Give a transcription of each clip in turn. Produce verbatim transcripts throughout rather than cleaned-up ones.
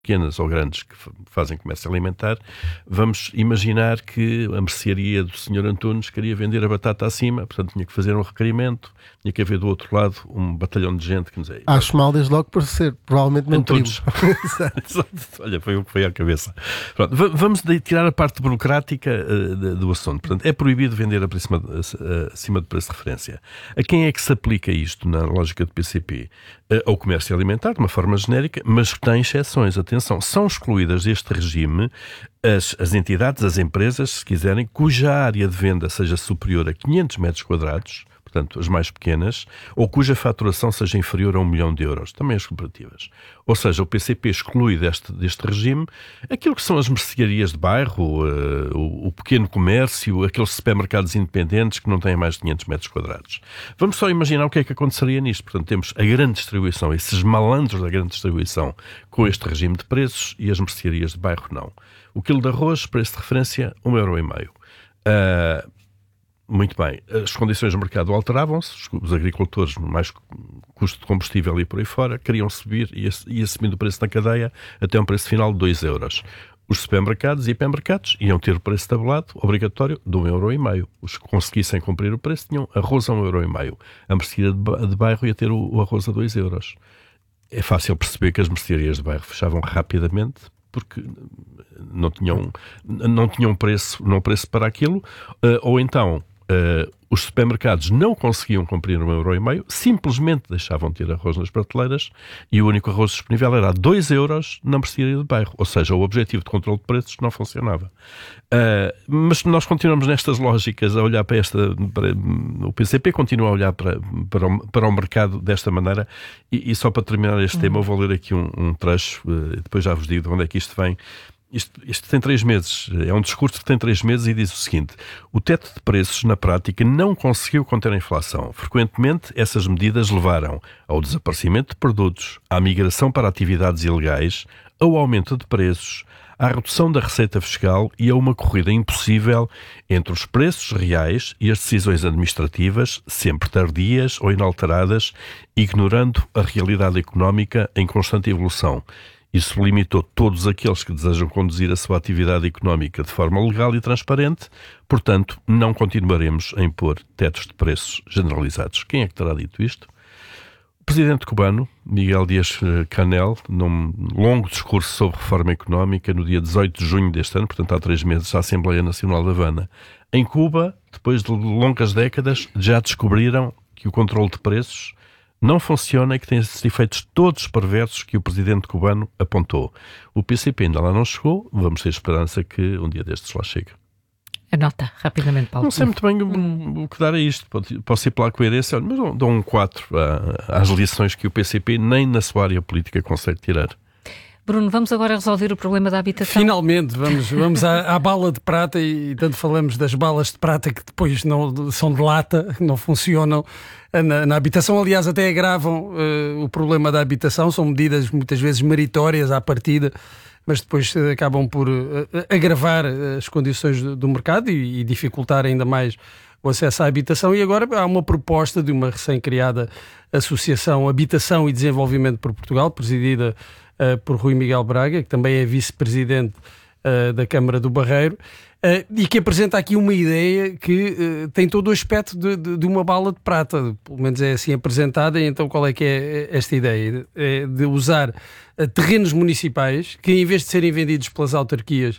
pequenas ou grandes que fazem comércio alimentar, vamos imaginar que a mercearia do senhor Antunes queria vender a batata acima, portanto tinha que fazer um requerimento, tinha que haver do outro lado um batalhão de gente que nos é... Acho mal desde logo por ser, provavelmente não Antunes. Olha, foi o que foi à cabeça. Pronto, vamos tirar a parte burocrática uh, do assunto. Portanto, é proibido vender a acima, uh, acima do preço de referência. A quem é que se aplica isto na lógica do P C P? Uh, ao comércio alimentar, de uma forma genérica, mas tem exceções. Atenção, são excluídas deste regime as, as entidades, as empresas, se quiserem, cuja área de venda seja superior a quinhentos metros quadrados, portanto, as mais pequenas, ou cuja faturação seja inferior a um milhão de euros, também as cooperativas. Ou seja, o P C P exclui deste, deste regime aquilo que são as mercearias de bairro, uh, o, o pequeno comércio, aqueles supermercados independentes que não têm mais de quinhentos metros quadrados. Vamos só imaginar o que é que aconteceria nisto. Portanto, temos a grande distribuição, esses malandros da grande distribuição com este regime de preços e as mercearias de bairro não. O quilo de arroz, preço de referência, um euro e meio. Uh, Muito bem, as condições do mercado alteravam-se, os agricultores, mais custo de combustível e por aí fora, queriam subir e ia subindo o preço na cadeia até um preço final de dois euros. Os supermercados e hipermercados iam ter o preço tabelado, obrigatório, de um euro e meio. Os que conseguissem cumprir o preço tinham arroz a um euro e meio. A mercearia de bairro ia ter o arroz a dois euros. É fácil perceber que as mercearias de bairro fechavam rapidamente, porque não tinham, não tinham preço, não preço para aquilo, ou então Uh, os supermercados não conseguiam cumprir um euro e meio, simplesmente deixavam de ter arroz nas prateleiras e o único arroz disponível era a dois euros na mercearia de bairro. Ou seja, o objetivo de controle de preços não funcionava. Uh, mas nós continuamos nestas lógicas a olhar para esta... Para, o P C P continua a olhar para, para, o, para o mercado desta maneira e, e só para terminar este uhum. tema eu vou ler aqui um, um trecho, uh, depois já vos digo de onde é que isto vem. Isto, isto tem três meses, é um discurso que tem três meses e diz o seguinte: o teto de preços, na prática, não conseguiu conter a inflação. Frequentemente, essas medidas levaram ao desaparecimento de produtos, à migração para atividades ilegais, ao aumento de preços, à redução da receita fiscal e a uma corrida impossível entre os preços reais e as decisões administrativas, sempre tardias ou inalteradas, ignorando a realidade económica em constante evolução. Isso limitou todos aqueles que desejam conduzir a sua atividade económica de forma legal e transparente, portanto, não continuaremos a impor tetos de preços generalizados. Quem é que terá dito isto? O presidente cubano, Miguel Díaz-Canel, num longo discurso sobre reforma económica, no dia dezoito de junho deste ano, portanto há três meses, à Assembleia Nacional de Havana. Em Cuba, depois de longas décadas, já descobriram que o controle de preços não funciona e que tem esses efeitos todos perversos que o presidente cubano apontou. O P C P ainda lá não chegou, vamos ter esperança que um dia destes lá chegue. Anota, rapidamente, Paulo. Não sei muito bem o, o que dar a isto. Posso ir pela coerência, mas dou um quatro às lições que o P C P nem na sua área política consegue tirar. Bruno, vamos agora resolver o problema da habitação? Finalmente, vamos, vamos à, à bala de prata e tanto falamos das balas de prata que depois não, são de lata, não funcionam na, na habitação. Aliás, até agravam uh, o problema da habitação. São medidas muitas vezes meritórias à partida, mas depois uh, acabam por uh, agravar as condições do, do mercado e, e dificultar ainda mais o acesso à habitação. E agora há uma proposta de uma recém-criada Associação Habitação e Desenvolvimento por Portugal, presidida Uh, por Rui Miguel Braga, que também é vice-presidente uh, da Câmara do Barreiro, uh, e que apresenta aqui uma ideia que uh, tem todo o aspecto de, de, de uma bala de prata, pelo menos é assim apresentada. E então qual é que é esta ideia? É de usar uh, terrenos municipais que, em vez de serem vendidos pelas autarquias,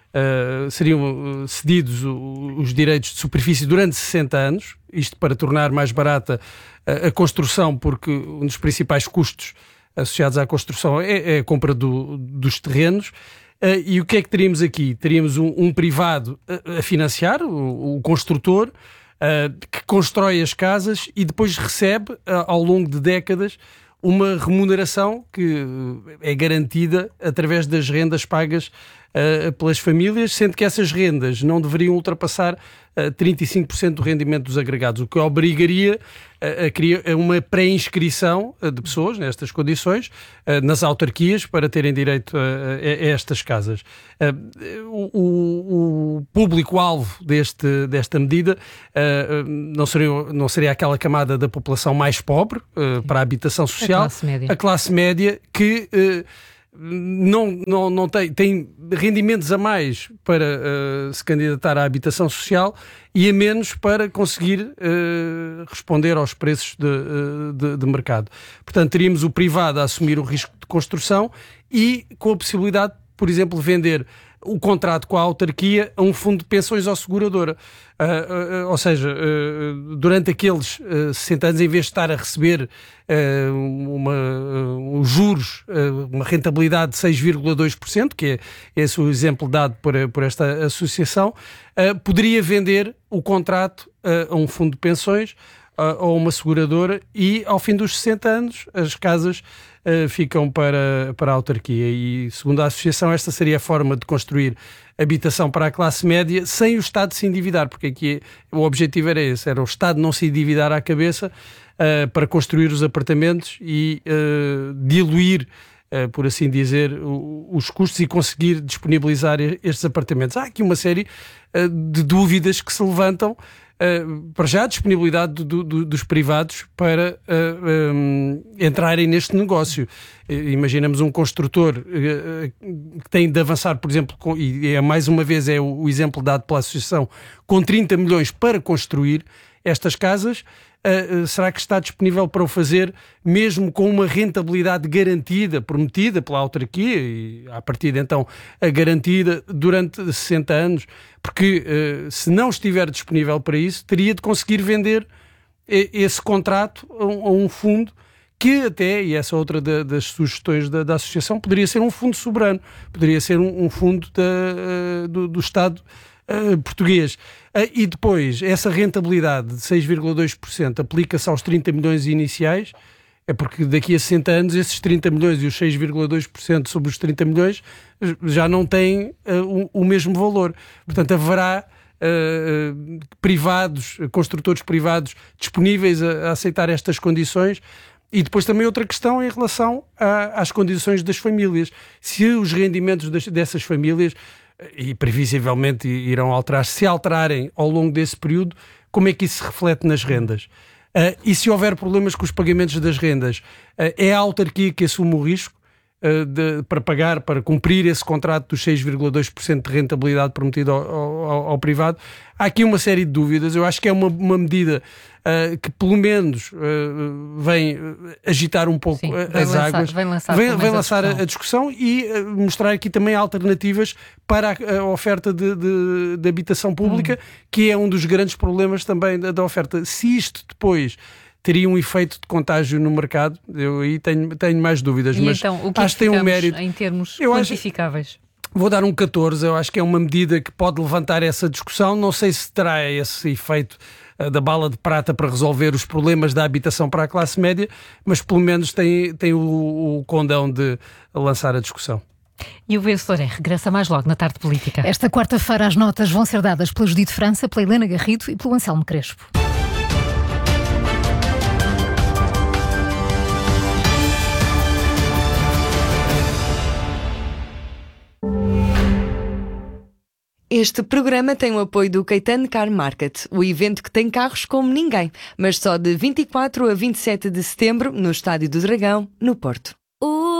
uh, seriam uh, cedidos o, os direitos de superfície durante sessenta anos, isto para tornar mais barata uh, a construção, porque um dos principais custos associados à construção é, é a compra do, dos terrenos. Uh, e o que é que teríamos aqui? Teríamos um, um privado a, a financiar, o, o construtor, uh, que constrói as casas e depois recebe, uh, ao longo de décadas, uma remuneração que uh, é garantida através das rendas pagas uh, pelas famílias, sendo que essas rendas não deveriam ultrapassar uh, trinta e cinco por cento do rendimento dos agregados, o que obrigaria a criar uma pré-inscrição de pessoas nestas condições nas autarquias para terem direito a, a estas casas. O, o, o público-alvo deste, desta medida não seria, não seria aquela camada da população mais pobre para a habitação social, a classe média, a classe média que não, não, não tem, tem rendimentos a mais para uh, se candidatar à habitação social e a menos para conseguir uh, responder aos preços de, uh, de, de mercado. Portanto, teríamos o privado a assumir o risco de construção e com a possibilidade, por exemplo, de vender o contrato com a autarquia a um fundo de pensões ou seguradora. Uh, uh, uh, ou seja, uh, durante aqueles uh, sessenta anos, em vez de estar a receber uh, uma, uh, os juros, uh, uma rentabilidade de seis vírgula dois por cento, que é esse o exemplo dado por, por esta associação, uh, poderia vender o contrato uh, a um fundo de pensões uh, ou uma seguradora e, ao fim dos sessenta anos, as casas Uh, ficam para, para a autarquia e, segundo a associação, esta seria a forma de construir habitação para a classe média sem o Estado se endividar, porque aqui o objetivo era esse, era o Estado não se endividar à cabeça uh, para construir os apartamentos e uh, diluir, uh, por assim dizer, o, os custos e conseguir disponibilizar estes apartamentos. Há aqui uma série uh, de dúvidas que se levantam. Uh, para já a disponibilidade do, do, dos privados para uh, um, entrarem neste negócio. Uh, imaginamos um construtor uh, que tem de avançar, por exemplo, com, e é, mais uma vez é o, o exemplo dado pela associação, com trinta milhões para construir estas casas. Uh, uh, será que está disponível para o fazer mesmo com uma rentabilidade garantida, prometida pela autarquia e a partir de então a garantida durante sessenta anos? Porque uh, se não estiver disponível para isso, teria de conseguir vender esse contrato a um, a um fundo que até, e essa é outra da, das sugestões da, da associação, poderia ser um fundo soberano, poderia ser um, um fundo da, uh, do, do Estado Uh, português. Uh, e depois, essa rentabilidade de seis vírgula dois por cento aplica-se aos trinta milhões iniciais, é porque daqui a sessenta anos esses trinta milhões e os seis vírgula dois por cento sobre os trinta milhões já não têm uh, o, o mesmo valor. Portanto, haverá uh, privados, construtores privados disponíveis a, a aceitar estas condições. E depois também outra questão em relação a, às condições das famílias. Se os rendimentos das, dessas famílias e previsivelmente irão alterar, se alterarem ao longo desse período, como é que isso se reflete nas rendas? Uh, e se houver problemas com os pagamentos das rendas, uh, é a autarquia que assume o risco uh, de, para pagar, para cumprir esse contrato dos seis vírgula dois por cento de rentabilidade prometido ao, ao, ao privado? Há aqui uma série de dúvidas. Eu acho que é uma, uma medida uh, que pelo menos uh, vem agitar um pouco. Sim, as lançar, águas, vem lançar, vem, vem lançar a, discussão. a discussão e uh, mostrar aqui também alternativas para a, a oferta de, de, de habitação pública, hum. que é um dos grandes problemas também da, da oferta. Se isto depois teria um efeito de contágio no mercado, eu aí tenho, tenho mais dúvidas. E mas então, o que acho que tem um mérito em termos eu quantificáveis? Acho, vou dar um catorze, eu acho que é uma medida que pode levantar essa discussão. Não sei se terá esse efeito uh, da bala de prata para resolver os problemas da habitação para a classe média, mas pelo menos tem, tem o, o condão de lançar a discussão. E o Vencedor é regressa mais logo na Tarde Política. Esta quarta-feira as notas vão ser dadas pela Judite França, pela Helena Garrido e pelo Anselmo Crespo. Este programa tem o apoio do Caetano Car Market, o evento que tem carros como ninguém, mas só de vinte e quatro a vinte e sete de setembro no Estádio do Dragão, no Porto.